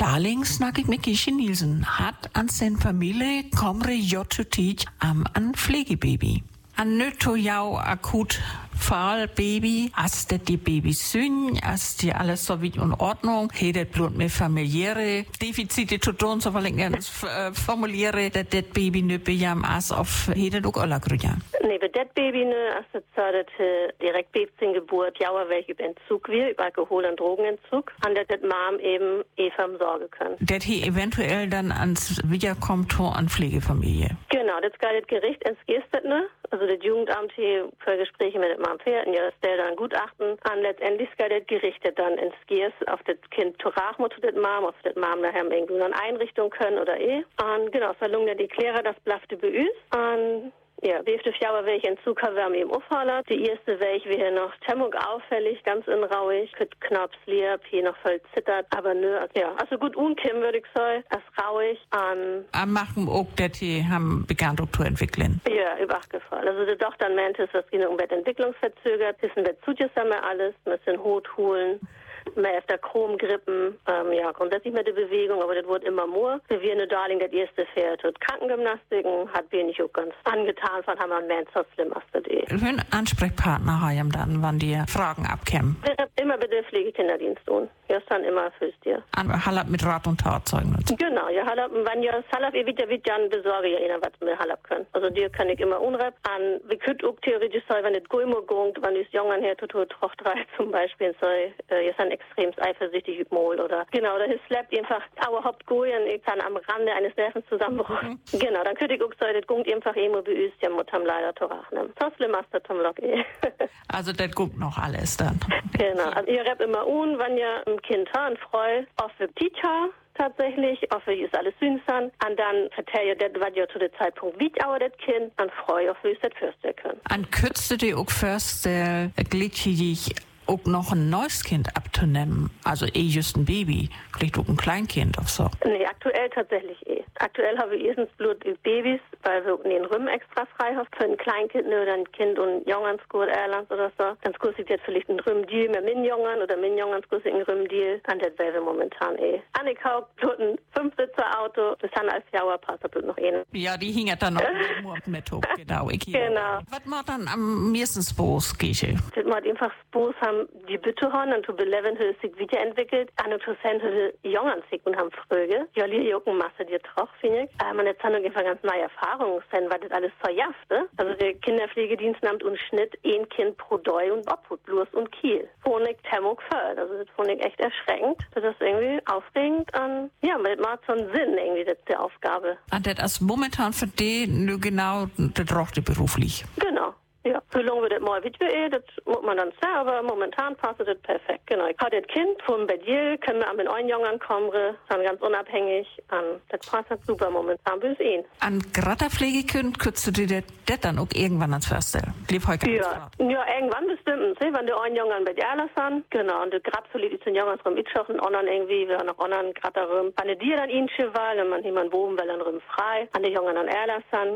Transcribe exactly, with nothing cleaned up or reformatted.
Darling snack ik med Gische Nielsen. Hat an sin familie komre jotutit am an Pflegebaby. An nöto jau akut Fall Baby, as det die Baby syn, as die alles so wie in Ordnung, hedet blut mit familiäre Defizite zu tun, so weil ich ganz äh, formuliere, dat det Baby nö bejam as auf hedet auch alla grüja. Nee, bei det Baby nö, as det zadet direkt Babys Geburt, jauer welche über Entzug wir, über Alkohol- und Drogenentzug, an der det Mom eben Eva sorgen können. Det he eventuell dann ans Wiederkommt an Pflegefamilie. Genau, das geht das Gericht ins Gestet, ne? Also das Jugendamt hier für Gespräche mit dem Mom fährt, ja, das stellt dann Gutachten an. Letztendlich geht das gerichtet dann ins Gies auf das Kind Torachmo zu das Mom, auf das Mom nachher irgendwo eine Einrichtung können oder eh. Und genau, verlungen der die Klärer, das blaffte beüs. Und ja, wie auf Jahre welche Entzug haben wir eben aufhalten. Die erste welche wir hier noch Temmung auffällig, ganz unrauig, mit Knaps lieb, hier noch voll zittert, aber nö, ja, also gut unkim würde ich sagen, als rauig an. Am machen auch, dass die haben begann Doktor entwickeln. Ja, über acht gefallen. Also die Tochter meinte, es ist um Entwicklung verzögert, wissen wir zu dir alles, müssen Hut holen. Mehr öfter Chromgrippen, ähm, ja, grundsätzlich mit der Bewegung, aber das wird immer mehr. Wir eine Darling, das erste Pferd, hat Krankengymnastiken, hat wir nicht auch ganz angetan, von haben wir einen so schlimm als das eh. Wen Ansprechpartner haben dann, wann die Fragen abkämen? Wir haben immer bei der Pflegekinderdienst tun. Ja, ist dann immer fürs dir. An Hallab mit Rat und Tat zeigen. Genau, ja, Hallab, wenn ihr Hallab, ihr wieder wird dann besorge ja einer, was wir Hallab können. Also dir kann ich immer unrep an, wir können auch theoretisch sagen, wenn es Gulmo gongt, wenn die Jungen her tut, troch drei zum Beispiel, so, äh, ihr seid extrem eifersüchtig Hypmol oder genau, da ist slappt einfach auer Hauptgoyen, ich kann am Rande eines Nervenzusammenbruchs. Mhm. Genau, dann könnte ich auch sagen, das gongt einfach immer beüst, ja, Mutter leider Torach nimmt. So schlimm ist das zum Lock eh. Also das guckt noch alles dann. Genau, also ihr rept immer un, wenn ihr ein Kind habt, ein Freu, auf für Teacher tatsächlich, auf für ist alles Sünsan, und dann vertellt ihr das, was ihr zu dem Zeitpunkt wie auch das Kind, an Freu, auf für ist das Fürste können. An kürzte die auch first, der Glitschig auch noch ein neues Kind abzunehmen, also eh just ein Baby, vielleicht auch ein Kleinkind oder so. Nee, aktuell tatsächlich eh. Aktuell habe ich erstens Blut über Babys, weil wir den Rümm extra frei haben für ein Kleinkind oder ein Kind und Jungernskurt Erlands oder so. Dann skurst jetzt vielleicht ein Rümm-Deal mit Minjongern oder Minjongern skurst ein Rümm-Deal. An der selbe momentan eh. Annika Blut ein Fünfsitzer-Auto, das dann als Jauer passt, Blut noch eh. Ja, die hing dann noch mit hoch, genau. Ich genau. Was macht dann am meisten Spoos, Gische? Das macht einfach Spoos haben die Bitte haben und zu beleven hat sich weiterentwickelt. An und zu sein hat Jungern sich und haben Fröge. Ja, die Jucken Masse dir troch, finde ich. Aber man hat dann einfach ganz neue Erfahrungen sein, weil das alles verjafft, ne? Also der Kinderpflegedienst nimmt und Schnitt ein Kind pro Doi und Obhut, Blurs und Kiel. Phonik, Temmung, Föld. Also das fand ich echt erschreckend. Das ist irgendwie aufregend und ja, das macht so einen Sinn irgendwie, das die Aufgabe. Und das ist momentan für die nur genau der Drochte beruflich. Genau. Ja, wie lange wird das mal Witwe, das muss man dann sagen, aber momentan passt das perfekt, genau. Ich habe das Kind von bei dir, können wir an den einen Jungen kommen, dann ganz unabhängig, an das passt das super momentan bis ihn. An Gratterpflegekind könntest du dir das dann auch irgendwann ans Förster? Lieb heute ja, ja, irgendwann bestimmt, wenn der einen Jungen bei dir alles an, genau, und der Grab so liegt den Jungen rum mitschaffen, anderen irgendwie, wir haben noch anderen Gratter rum, an der dir dann ihn Cheval, wenn man jemanden wohnen will, dann rum frei, an der Jungen dann Erlass an.